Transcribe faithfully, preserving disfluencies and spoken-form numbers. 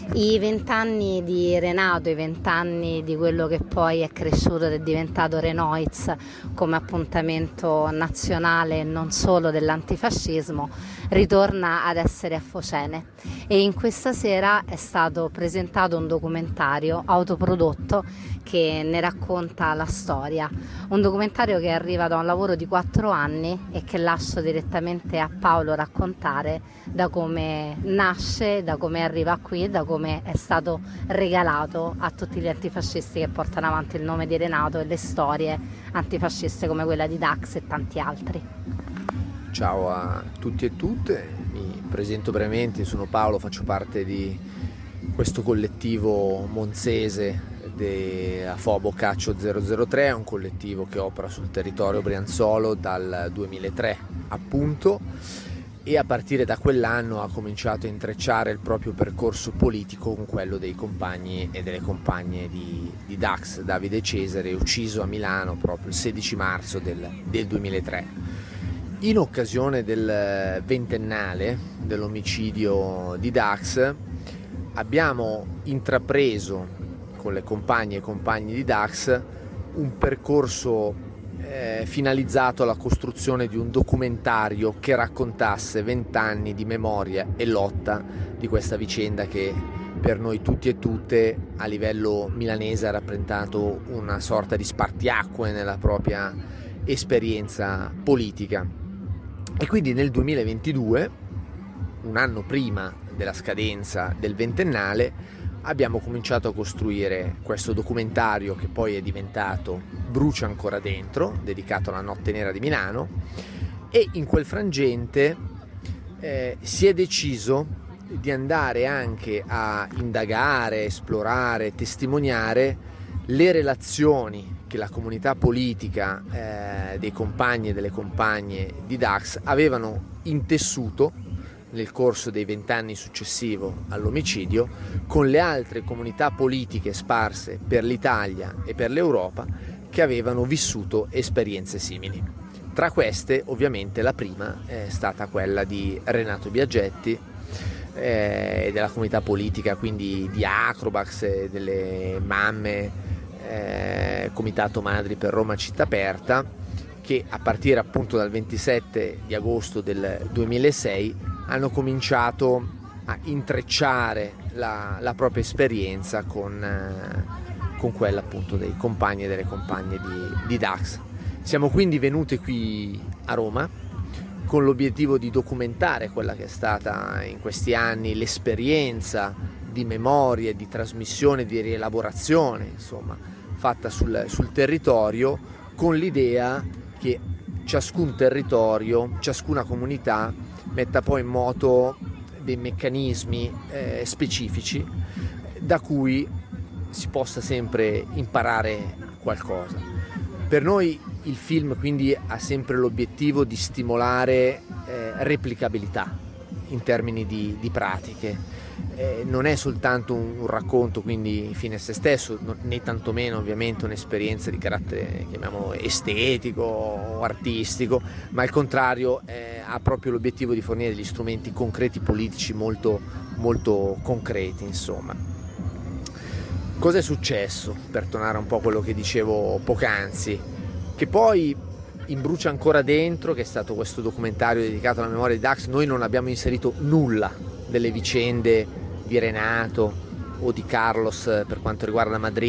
I vent'anni di Renato, i vent'anni di quello che poi è cresciuto ed è diventato Renoiz come appuntamento nazionale e non solo dell'antifascismo, ritorna ad essere a Focene, e in questa sera è stato presentato un documentario autoprodotto che ne racconta la storia, un documentario che arriva da un lavoro di quattro anni e che lascio direttamente a Paolo raccontare da come nasce, da come arriva qui, da come è stato regalato a tutti gli antifascisti che portano avanti il nome di Renato e le storie antifasciste come quella di Dax e tanti altri. Ciao a tutti e tutte, mi presento brevemente, sono Paolo, faccio parte di questo collettivo monzese di Afobo Caccio zero zero tre, è un collettivo che opera sul territorio brianzolo dal duemilatré appunto, e a partire da quell'anno ha cominciato a intrecciare il proprio percorso politico con quello dei compagni e delle compagne di, di Dax, Davide Cesare, ucciso a Milano proprio il sedici marzo del, del duemilatré. In occasione del ventennale dell'omicidio di Dax abbiamo intrapreso con le compagne e compagni di Dax un percorso eh, finalizzato alla costruzione di un documentario che raccontasse vent'anni di memoria e lotta di questa vicenda che per noi tutti e tutte a livello milanese ha rappresentato una sorta di spartiacque nella propria esperienza politica. E quindi nel duemilaventidue, un anno prima della scadenza del ventennale, abbiamo cominciato a costruire questo documentario che poi è diventato Brucia ancora dentro, dedicato alla notte nera di Milano, e in quel frangente eh, si è deciso di andare anche a indagare, esplorare, testimoniare le relazioni che la comunità politica eh, dei compagni e delle compagne di Dax avevano intessuto nel corso dei vent'anni successivo all'omicidio con le altre comunità politiche sparse per l'Italia e per l'Europa che avevano vissuto esperienze simili. Tra queste, ovviamente, la prima è stata quella di Renato Biaggetti eh, e della comunità politica, quindi di Acrobax e delle mamme, eh, Comitato Madri per Roma Città Aperta, che a partire appunto dal ventisette di agosto del duemilasei hanno cominciato a intrecciare la, la propria esperienza con, eh, con quella appunto dei compagni e delle compagne di, di Dax. Siamo quindi venuti qui a Roma con l'obiettivo di documentare quella che è stata in questi anni l'esperienza di memoria, di trasmissione, di rielaborazione, insomma, fatta sul, sul territorio, con l'idea che ciascun territorio, ciascuna comunità metta poi in moto dei meccanismi eh, specifici da cui si possa sempre imparare qualcosa. Per noi il film quindi ha sempre l'obiettivo di stimolare eh, replicabilità in termini di, di pratiche. Eh, non è soltanto un, un racconto quindi fine a se stesso, né tantomeno ovviamente un'esperienza di carattere, chiamiamolo, estetico o artistico, ma al contrario eh, ha proprio l'obiettivo di fornire degli strumenti concreti politici molto, molto concreti, insomma. Cosa è successo, per tornare un po' a quello che dicevo poc'anzi? Che poi in Brucia ancora dentro, che è stato questo documentario dedicato alla memoria di Dax, noi non abbiamo inserito nulla delle vicende di Renato o di Carlos per quanto riguarda Madrid